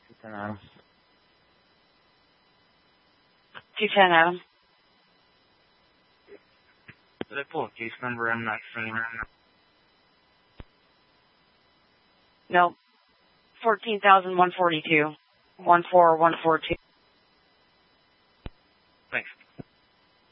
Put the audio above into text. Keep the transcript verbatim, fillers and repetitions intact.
two ten Adam. two ten Adam. Did I pull a case number? I'm not seeing it. No. fourteen thousand one forty-two. one four one four two. Thanks.